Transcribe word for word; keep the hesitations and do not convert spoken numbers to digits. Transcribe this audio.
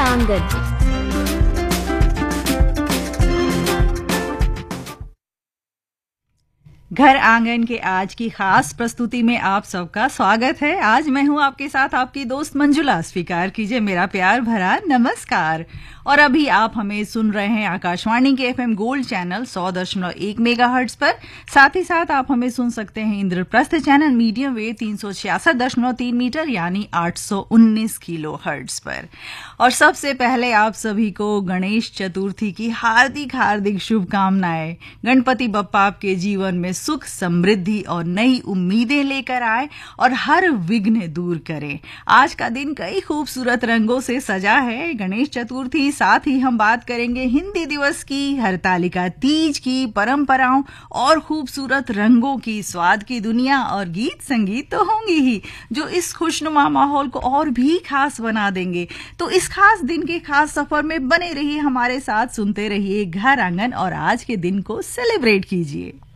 आंगन। घर आंगन के आज की खास प्रस्तुति में आप सबका स्वागत है। आज मैं हूं आपके साथ आपकी दोस्त मंजुला। स्वीकार कीजिए मेरा प्यार भरा नमस्कार। और अभी आप हमें सुन रहे हैं आकाशवाणी के एफएम गोल्ड चैनल सौ दशमलव एक मेगाहर्ट्ज पर। साथ ही साथ आप हमें सुन सकते हैं इंद्रप्रस्थ चैनल मीडियम वेव तीन सौ छियासठ दशमलव तीन मीटर यानी आठ सौ उन्नीस किलो हर्ट्ज पर। और सबसे पहले आप सभी को गणेश चतुर्थी की हार्दिक हार्दिक शुभकामनाएं। गणपति बप्पा आपके जीवन में सुख समृद्धि और नई उम्मीदें लेकर आए और हर विघ्न दूर करें। आज का दिन कई खूबसूरत रंगों से सजा है। गणेश चतुर्थी, साथ ही हम बात करेंगे हिंदी दिवस की, हरतालिका तीज की, परंपराओं और खूबसूरत रंगों की, स्वाद की दुनिया और गीत संगीत तो होंगी ही जो इस खुशनुमा माहौल को और भी खास बना देंगे। तो इस खास दिन के खास सफर में बने रहिए हमारे साथ, सुनते रहिए घर आंगन और आज के दिन को सेलिब्रेट कीजिए।